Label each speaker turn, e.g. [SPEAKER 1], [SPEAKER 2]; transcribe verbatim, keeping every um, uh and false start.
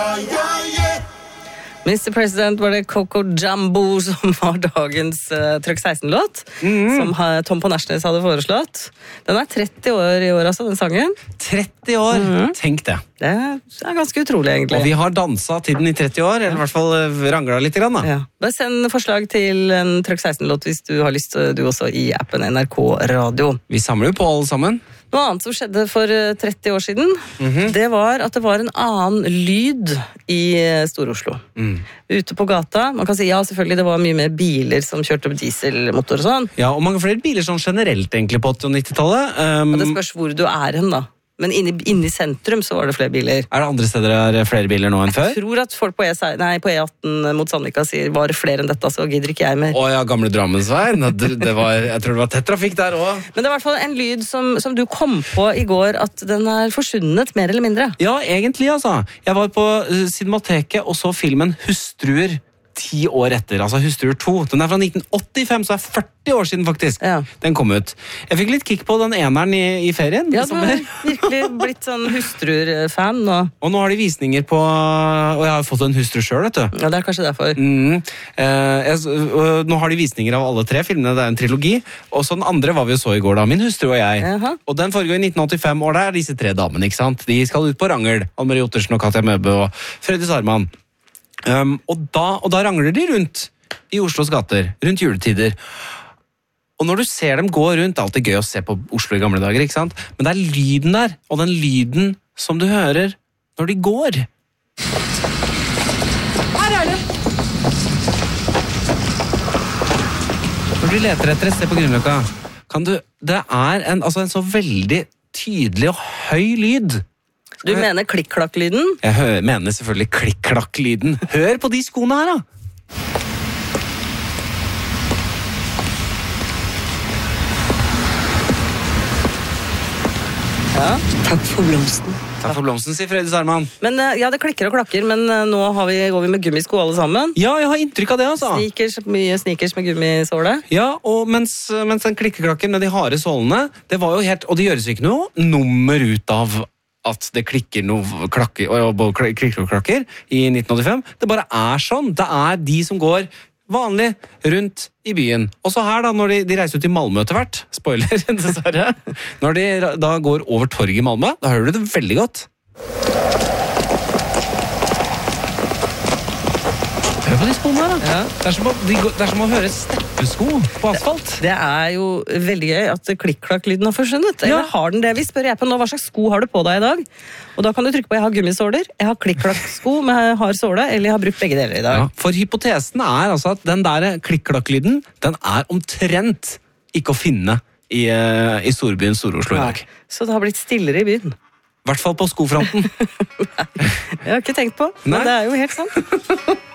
[SPEAKER 1] mister President var det Coco Jumbo som var dagens uh, Trøkk seksten-låt, mm. som uh, Tom på Nærsnes hadde foreslått. Den er tretti år i år, altså, den sangen.
[SPEAKER 2] tretti år, mm. tenk det.
[SPEAKER 1] Det er ganske utrolig, egentlig.
[SPEAKER 2] Og vi har danset til den i tretti år, eller i hvert fall ranglet litt grann, da.
[SPEAKER 1] Ja. Bare send forslag til en Trøkk seksten-låt hvis du har lyst, du også, i appen N R K Radio.
[SPEAKER 2] Vi samler jo på alle sammen.
[SPEAKER 1] Noe annet som skjedde for tretti år siden, mm-hmm. det var at det var en annen lyd i Stor-Oslo. Mm. Ute på gata, man kan si, ja, selvfølgelig det var mye mer biler som kjørte opp dieselmotor og sånn.
[SPEAKER 2] Ja, og mange flere biler sånn generelt egentlig på åtti- og nittitallet. Um,
[SPEAKER 1] det spørs hvor du er hen da. Men inne, inne i sentrum så var det flere biler.
[SPEAKER 2] Er det andre steder det er flere biler nå enn før?
[SPEAKER 1] Jeg tror at folk på, E, nei, på E atten mot Sandvika sier var det flere enn dette, så gidder ikke jeg mer.
[SPEAKER 2] Å ja, gamle Drammensveien. Det var, jeg tror det var tett trafikk der også.
[SPEAKER 1] Men det er i hvert fall en lyd som, som du kom på i går, at den er forsvunnet, mer eller mindre.
[SPEAKER 2] Ja, egentlig altså. Jeg var på Cinemateket og så filmen Hustruer ti år etter, altså Hustruer to. Den er fra nitten åttifem, så er førti år siden faktisk. Ja. Den kom ut. Jeg fikk litt kick på den eneren i, i ferien.
[SPEAKER 1] Ja, du har virkelig blitt sånn Hustruer-fan nå.
[SPEAKER 2] Og nå har de visninger på, og jeg har fått en hustru selv, vet du.
[SPEAKER 1] Ja, det er kanskje derfor.
[SPEAKER 2] Mm. Eh, jeg, nå har de visninger av alle tre filmene, det er en trilogi, og så den andre var vi jo så i går da, min hustru og jeg. Jaha. Og den foregår i nitten åttifem, og det er disse tre damene, ikke sant? De skal ut på Rangel, Anne-Marie Ottersen og Katja Møbbe og Freddy Sarman. Um, og, da, og da rangler de rundt i Oslos gater, rundt juletider. Og når du ser dem gå rundt, det er alltid gøy å se på Oslo i gamle dager, ikke sant? Men det er lyden der, og den lyden som du hører når de går. Her er det! Når du leter etter et sted på Grünerløkka, kan du, det er en, altså en så veldig tydelig og høy lyd.
[SPEAKER 1] Du mener klikk-klakk-lyden?
[SPEAKER 2] Jeg hø- mener selvfølgelig klikk-klakk-lyden. Hør på de skoene her, da!
[SPEAKER 1] Ja. Takk for blomsten.
[SPEAKER 2] Takk for blomsten, sier Freddy Sarman.
[SPEAKER 1] Men ja, det klikker og klakker, men nå har vi, går vi med gummisko alle sammen.
[SPEAKER 2] Ja, jeg har inntrykk av det, altså.
[SPEAKER 1] Sneakers, mye sneakers med gummisåle.
[SPEAKER 2] Ja, og mens, mens den klikkeklakken med de harde sålene, det var jo helt, og det gjøres ikke noe nummer ut av at det klikker noe klakker, og klikker og klakker i nitten åttifem. Det bare er sånn. Det er de som går vanlig rundt i byen. Og så her da, når de, de reiser ut i Malmø etter hvert, spoiler, dessverre, når de da går over torget i Malmø, da hører du det veldig godt. Hør på de skoene her, da. Ja. Det, er som å, de, det er som å høre steppesko på asfalt.
[SPEAKER 1] Det, det er jo veldig gøy at klikk-klakk-lyden har forsvunnet. Eller ja. Har den det? Vi spør jeg på nå, hva slags sko har du på deg i dag? Og da kan du trykke på jeg har gummisåler, jeg har klikk-klakk-sko med hard såle, eller jeg har brukt begge deler i dag.
[SPEAKER 2] Ja, for hypotesen er altså at den der klikk-klakk-lyden, den er omtrent ikke å finne i, i storbyen Stor-Oslo i dag.
[SPEAKER 1] Ja. Så det har blitt stillere i byen.
[SPEAKER 2] I hvert fall på skofronten.
[SPEAKER 1] Jeg har ikke tenkt på, men Nei. Det er jo helt sant.